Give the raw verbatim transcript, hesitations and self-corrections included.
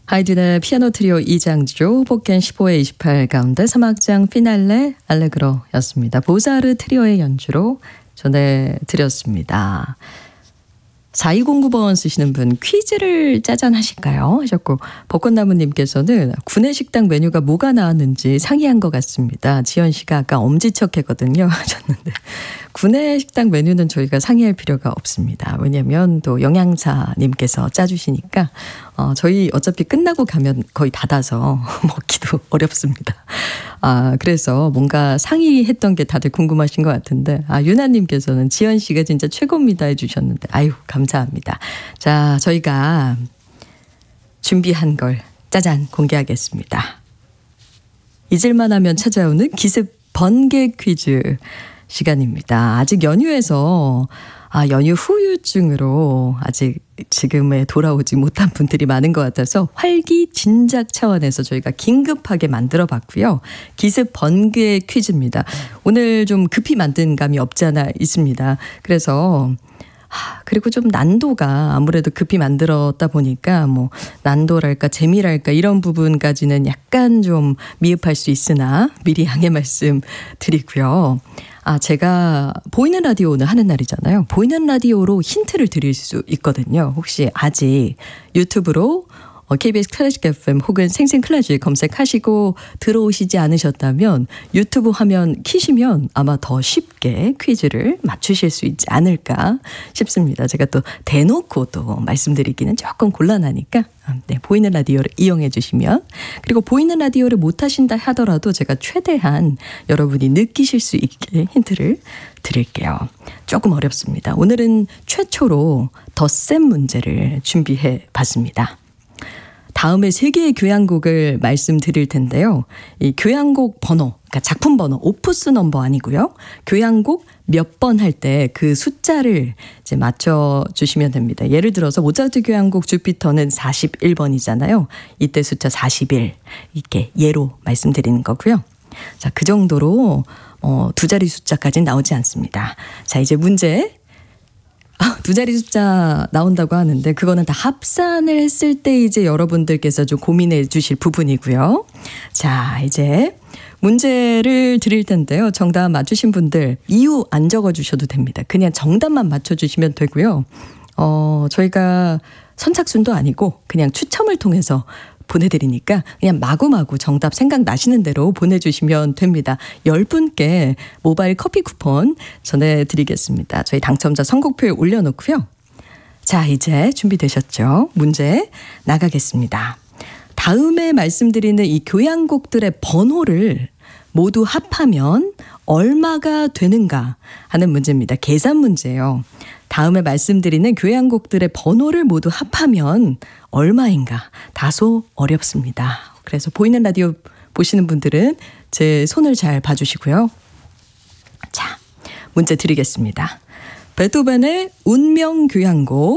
하이든의 피아노 트리오 이 장조 복겐 십오에 이십팔 가운데 삼 악장 피날레 알레그로였습니다. 보사르 트리오의 연주로 전해드렸습니다. 사이공구 번 쓰시는 분 퀴즈를 짜잔 하실까요? 하셨고 벚꽃나무님께서는 구내식당 메뉴가 뭐가 나왔는지 상의한 것 같습니다. 지연 씨가 아까 엄지척했거든요 하셨는데 구내식당 메뉴는 저희가 상의할 필요가 없습니다. 왜냐하면 또 영양사님께서 짜주시니까 어, 저희 어차피 끝나고 가면 거의 닫아서 먹기도 어렵습니다. 아, 그래서 뭔가 상의했던 게 다들 궁금하신 것 같은데 아, 유나님께서는 지연 씨가 진짜 최고입니다 해주셨는데 아유 감사합니다. 자, 저희가 준비한 걸 짜잔 공개하겠습니다. 잊을만 하면 찾아오는 기습 번개 퀴즈 시간입니다. 아직 연휴에서 아, 연휴 후유증으로 아직 지금에 돌아오지 못한 분들이 많은 것 같아서 활기진작 차원에서 저희가 긴급하게 만들어 봤고요. 기습 번개 퀴즈입니다. 오늘 좀 급히 만든 감이 없지 않아 있습니다. 그래서 아, 그리고 좀 난도가 아무래도 급히 만들었다 보니까 뭐 난도랄까 재미랄까 이런 부분까지는 약간 좀 미흡할 수 있으나 미리 양해 말씀 드리고요. 아, 제가 보이는 라디오 오늘 하는 날이잖아요. 보이는 라디오로 힌트를 드릴 수 있거든요. 혹시 아직 유튜브로 케이비에스 클래식 에프엠 혹은 생생 클래식 검색하시고 들어오시지 않으셨다면 유튜브 화면 키시면 아마 더 쉽게 퀴즈를 맞추실 수 있지 않을까 싶습니다. 제가 또 대놓고 또 말씀드리기는 조금 곤란하니까 네, 보이는 라디오를 이용해 주시면 그리고 보이는 라디오를 못 하신다 하더라도 제가 최대한 여러분이 느끼실 수 있게 힌트를 드릴게요. 조금 어렵습니다. 오늘은 최초로 덧셈 문제를 준비해 봤습니다. 다음에 세 개의 교향곡을 말씀드릴 텐데요. 이 교향곡 번호, 그러니까 작품 번호, 오프스 넘버 아니고요. 교향곡 몇 번 할 때 그 숫자를 이제 맞춰주시면 됩니다. 예를 들어서 모차르트 교향곡 주피터는 사십일 번이잖아요. 이때 숫자 사십일 이렇게 예로 말씀드리는 거고요. 자, 그 정도로 어, 두 자리 숫자까지는 나오지 않습니다. 자, 이제 문제. 아, 두 자리 숫자 나온다고 하는데 그거는 다 합산을 했을 때 이제 여러분들께서 좀 고민해 주실 부분이고요. 자, 이제 문제를 드릴 텐데요. 정답 맞추신 분들 이유 안 적어 주셔도 됩니다. 그냥 정답만 맞춰 주시면 되고요. 어, 저희가 선착순도 아니고 그냥 추첨을 통해서 보내드리니까 그냥 마구마구 정답 생각나시는 대로 보내주시면 됩니다. 열 분께 모바일 커피 쿠폰 전해드리겠습니다. 저희 당첨자 선곡표에 올려놓고요. 자, 이제 준비되셨죠? 문제 나가겠습니다. 다음에 말씀드리는 이 교향곡들의 번호를 모두 합하면 얼마가 되는가 하는 문제입니다. 계산 문제예요. 다음에 말씀드리는 교향곡들의 번호를 모두 합하면 얼마인가 다소 어렵습니다. 그래서 보이는 라디오 보시는 분들은 제 손을 잘 봐주시고요. 자, 문제 드리겠습니다. 베토벤의 운명 교향곡